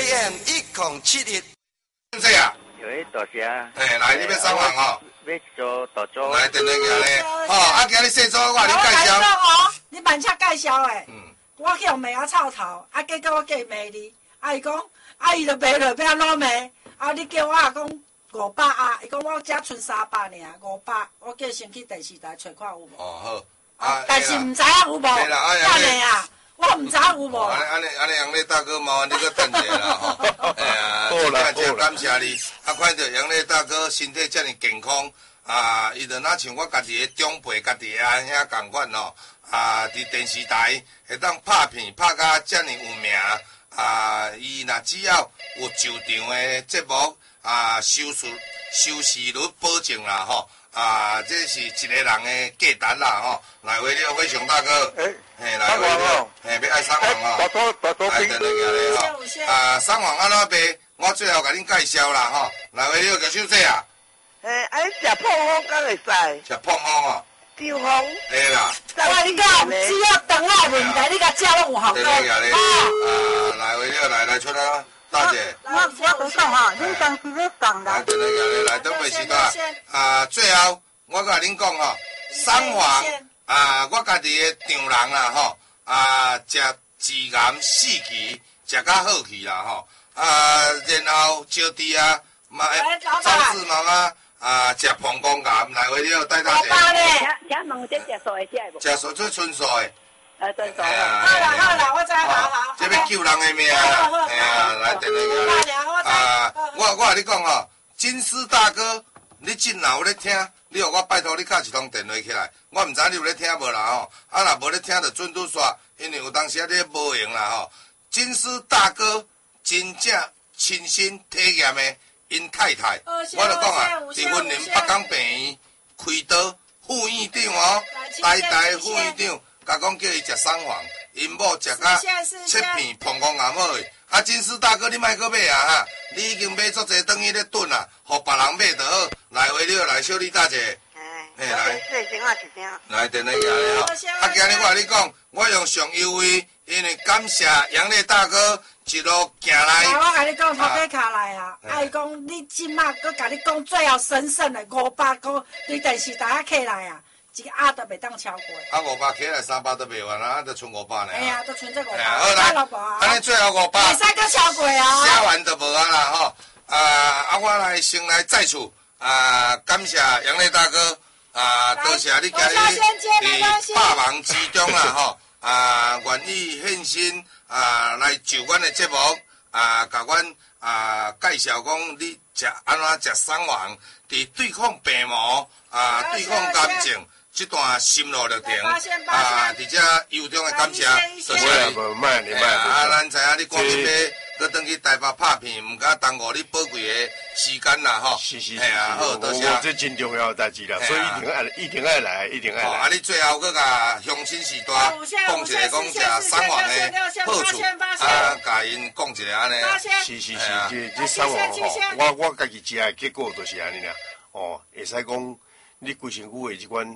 AM 1071。 这啊， 喂，大姐。 来，你要送人哦。 要做大租。 来，电话行咧。今日细组我甲你介绍。 你慢车介绍诶。我去用卖啊臭头，结果我嫁卖你，伊讲，伊就卖落，要安怎卖？你叫我讲500啊，伊讲我只剩300尔，500，我叫先去电视台找看有无。 好。 但是唔知影有无？等下啊，我唔知有无。 安尼，杨丽大哥麻烦你搁等者啦吼。真感谢你，看到杨丽大哥身体遮尔健康，伊就若像我家己的长辈，家己的安遐共款吼。伫电视台会当拍片拍甲遮尔有名，伊若只要有就场的节目，收视率保证啦吼。这是一个人的价值啦吼。来，为了飞翔大哥，来为了，要爱送人哦。来，等你行咧吼。送人安怎卖？我最后甲恁介绍啦吼。来，为了叫手势啊。 食碰风敢会使？ 食碰风哦。 招风。 对啦。 我你讲，只要肠仔问题，你甲食拢有效果。 来，为了来出来。大姐， 我不送哈，恁当时要送啦。 来，等下来，等袂时间。最后我甲恁讲吼，送房我家己的丈人啦吼，食自然四季，食较好去啦吼。然后招娣周志妈妈食膀胱癌，来为了带大姐。 请问这食素会食无？ 食素最纯素的。 真素。 好啦，我知好。 这要救人的命啦，来等下。我甲你讲吼，金丝大哥，你真若有咧听，你互我拜托你敲一通电话起来，我毋知你有咧听无啦吼。若无咧听就准拄煞，因为有当时你无闲啦吼。金丝大哥真正亲身体验的，因太太，我就讲伫云林北港病院开刀副院长哦，台副院长。甲讲叫伊食送房，因某食甲切片膀胱癌好诶。金丝大哥，你莫搁买啊哈！你已经买足济等于咧炖啊，互别人买就好。来，为了来小李大姐，来，来，电话行咧吼。今日我甲你讲，我用上优惠，因为感谢杨丽大哥一路行来。 我甲你讲，头家卡来啊！伊讲你即马搁甲你讲最后神圣的500块，对电视台啊起来啊！一个都袂当超过。500 起来300都卖完啦，就剩500呢。 都剩这500。 好来，安尼最后500。 袂使搁超过啊。 写完就无啊啦吼。我来先来再次感谢杨丽大哥多谢你今日伫百忙之中啦吼愿意献身来就阮的节目甲阮介绍讲你食安怎食送丸，伫对抗病魔对抗癌症。这段心路历程伫遮由衷的感谢，多谢你。咱知影你赶紧要搁转去台北拍片，唔敢耽误你宝贵的时间啦吼。 是， 好，多谢。 这真重要的代志啦，所以一定爱来。 你最后搁甲乡亲时代讲一个讲食送丸的好处，甲因讲一个安尼。 是，这送丸吼，我家己食的结果就是安尼啦。会使讲你规身躯的这款。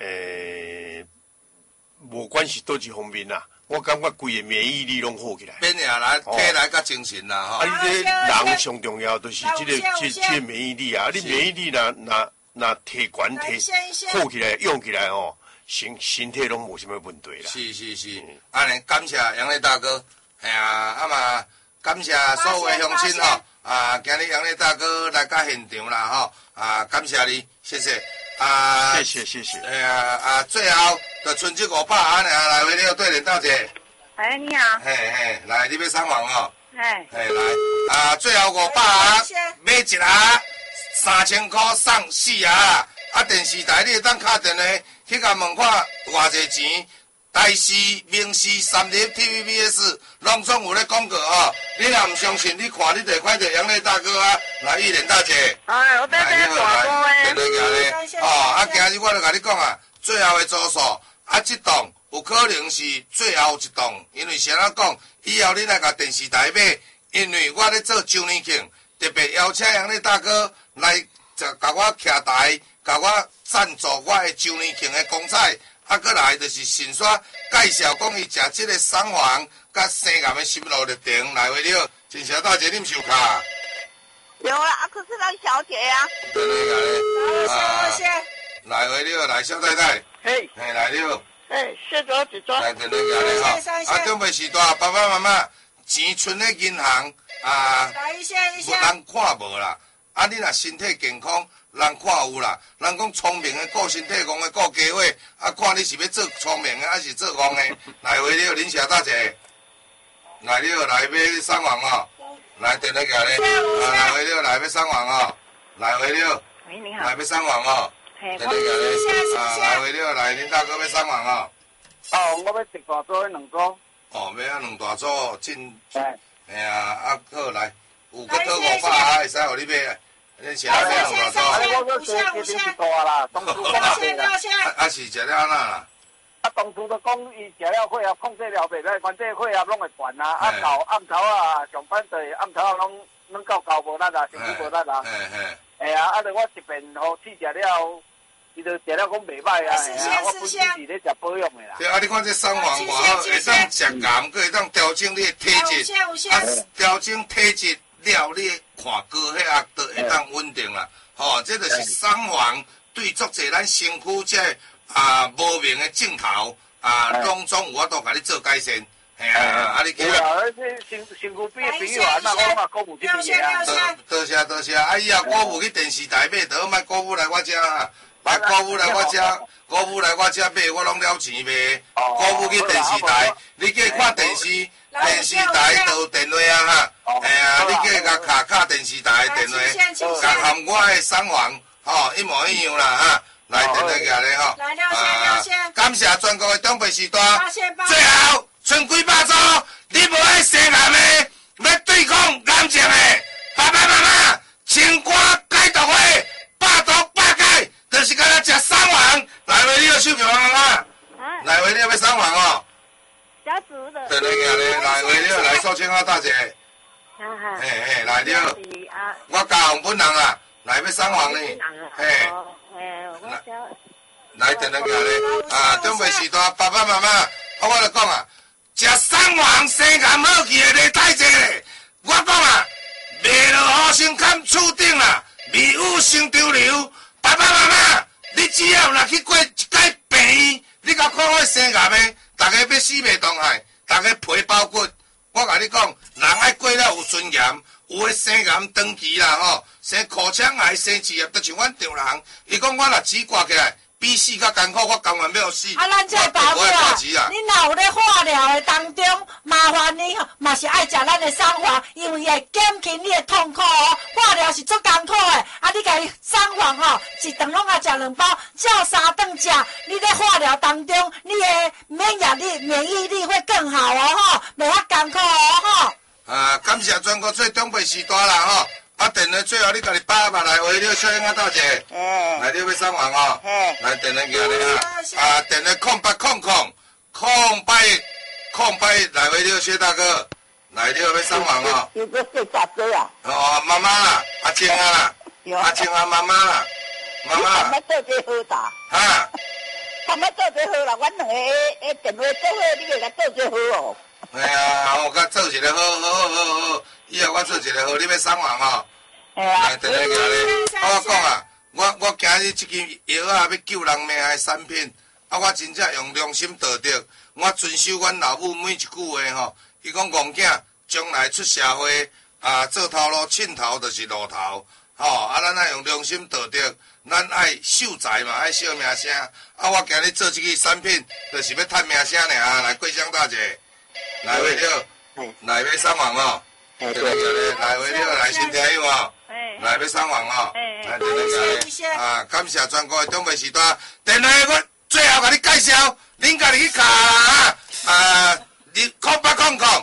无管是倒一方面啦，我感觉规个免疫力拢好起来， 免疫来体来甲精神啦吼。 你这人上重要就是这个免疫力啊！你免疫力若提悬好起来用起来哦，身体拢无什么问题啦。 是，安尼感谢杨丽大哥，嘛感谢所有的乡亲吼，今日杨丽大哥来到现场啦吼，感谢你，谢谢。 谢谢。 最后就剩这500安尼来为了对联大姐。 你好。 来，你要送房哦。来，最后500买一盒3000块送4盒。电视台你会当打电话去甲问看偌济钱。台视、明视、三立、TVBS 拢总有咧广告吼，你若唔相信，你看你就看到杨丽大哥来玉莲大姐。 我在这大哥诶。 今日我就甲你讲最后的组数这档有可能是最后一档，因为是安怎讲，以后你来甲电视台买，因为我咧做周年庆，特别邀请杨丽大哥来甲我徛台，甲我赞助我的周年庆的公仔。 啊，过来就是顺续介绍讲伊食即个桑黄甲生癌的心路历程，来回了。真谢大姐，你毋是有卡？ 有啦，啊，可是那个小姐呀。 对对好，谢谢。 来回了，来小太太。 嘿。 嘿，来了。 四桌几桌？ 来，对对对哈。啊，准备时大，爸爸妈妈钱存咧银行啊， 来一些。 人看无啦。啊，你若身体健康，人看有啦。人讲聪明的顾身体，戆的顾家伙。啊，看你是要做聪明的，还是做戆的。来回了，恁谢大姐。来了，来买桑黄哦。来，电话过来。来回了，来买桑黄哦。来回了。 喂，你好。 来买桑黄哦。电话过来。来回了，来恁大哥买桑黄哦。 哦，我要一大桌2桌。 哦，要啊2大桌进。哎呀，啊好来，有个套500啊，会使互你买。你吃了2大桌。 我说这是大啦，当初讲啦。 啊是食了安那啦？ 啊，当初都讲伊食了血压控制了袂歹，反正血压拢会悬啦。啊，到暗头啊，上班对暗头啊，拢到高无力啦，身体无力啦。哎呀，啊，我一遍互试食了，伊就食了讲袂歹啊。我本身是咧食保养的啦。 对啊，你看这桑黄外好，会当食癌，佮会当调整你的体质，啊，调整体质了，你看高血压都会当稳定啦。吼，这就是桑黄对足侪咱身躯这无明的镜头拢总有法度甲你做改善。嘿啊，你叫啊，身躯边的朋友啊，那我嘛鼓舞这边啊。 多谢，啊，以后鼓舞去电视台买，倒莫鼓舞来我遮啊。来鼓舞来我遮，买我拢了钱卖。鼓舞去电视台，你计看电视台都有电话啊哈。嘿啊，你计甲卡电视台电话，甲含我的桑黄，吼一模一样啦哈。来电话过来吼。来感谢全国的长辈时代。最后剩几百组，你无爱生癌的，要对抗癌症的，爸爸妈妈，清肝解毒的，百毒百解。就是甲咱食桑黄，来回你个手票妈妈，来回你要桑黄哦。 家族的。 对对，来回你来寿青花大姐。嘿，来了。我家红本人啊，来要桑黄呢。嘿。来电话过来，准备时段，爸爸妈妈，我就讲啊，食桑黄生癌好去的你太济咧。我讲啊，卖落好心坎厝顶啦，未有成潮流。爸爸妈妈，你只要若去过一届病院，你甲看我生癌的，大家要死袂动害，大家皮包骨。我甲你讲，人爱过了有尊严，有的生癌长期啦吼，生口腔癌、生植业，都像阮丈人。伊讲我若钱挂起来，比死较艰苦，我甘愿要死。 啊，咱这爸母啊，你若有咧化疗的当中，麻烦你吼，嘛是爱食咱的桑黄，因为会减轻你的痛苦哦。化疗是足艰苦的，啊，你家桑黄吼，一顿拢啊食2包，照3顿食，你咧化疗当中，你的免疫力会更好哦吼，袂遐艰苦哦吼。 感谢全国最长辈时代啦吼。啊，电话最后你家己8万来回了，小英啊大姐，来你要桑黄哦，来电话过来啊，电话0800来回了，薛大哥，来你要桑黄哦。 有个是大哥啊。 哦，妈妈啦，阿青啊啦，阿青啊妈妈啦，妈妈。 他们做最好哒。 哈。 他们做最好啦，阮两个电话做好，你个来做最好哦。 哎呀，我甲做一个好，以后我做一个好，你要桑黄哦。来，电话过来，我讲啊，我今日这支药啊，要救人命的产品，啊，我真正用良心道德，我遵守阮老母每一句话吼。伊讲戆囝将来出社会做头路，凊头就是路头，吼，啊，咱爱用良心道德，咱爱守财嘛，爱惜命声。啊，我今日做这个产品，就是要趁命声尔。来，桂香大姐。来回了，来要桑黄哦，对对，来回了，来新听友哦，来要桑黄哦，来电话过来啊！感谢全国的长辈时代，电话我最后甲你介绍，恁家己去卡你0800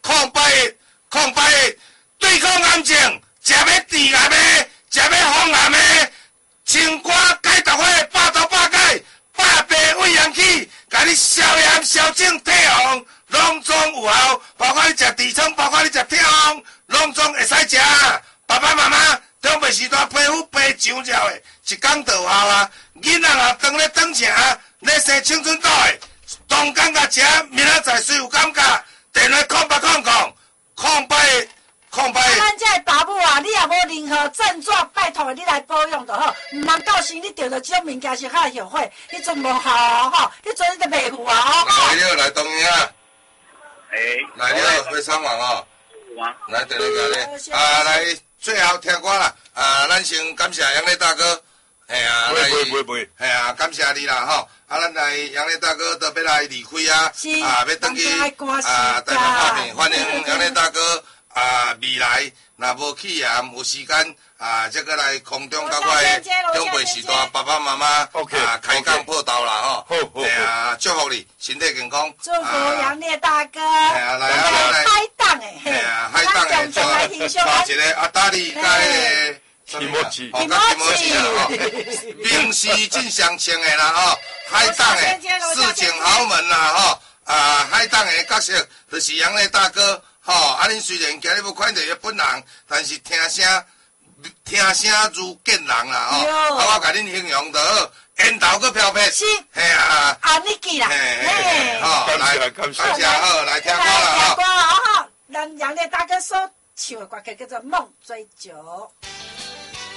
对抗癌症，食要治癌的，食要防癌的，清肝解毒的，百毒百解，百病胃阳气，甲你消炎消肿退红。拢总有效，包括你食痔疮，包括你食痛，拢总会使食。爸爸妈妈，长辈时代皮肤白的上了的，一工就效啊！囡仔若当咧转城，咧生青春痘的，当感觉食，明仔载虽有感觉，电话空白。 咱这爸母啊，你也无任何症状，拜托你来保养就好。唔通到时你着到这种物件是较后悔，迄阵无好吼，迄阵你就袂赴啊。 来了，来东营啊！来了，要上网哦。来，等你讲咧。来，最后听歌啦。咱先感谢杨烈大哥。 袂。 感谢你啦吼。咱来杨烈大哥都要来离开啊。要登去台湾拍片，欢迎杨烈大哥。未来若无去也有时间再过来空中甲我的长辈时代爸爸妈妈开讲报道啦吼。好，祝福你身体健康。 祝福杨烈大哥。 来海档诶， 海档诶，带一个阿达利甲迄个提莫奇啦，名士真相称诶啦吼。海档诶，市井豪门啦吼。海档诶角色就是杨烈大哥。吼，恁虽然今日要看到伊本人，但是听声如见人啦吼。我甲恁形容就好，烟头搁飘撇。 是。 嘿啊。 你记啦。 好，来，感谢好，来听歌啦吼。 听歌好，咱杨烈大哥所唱的歌曲叫做《梦追酒》。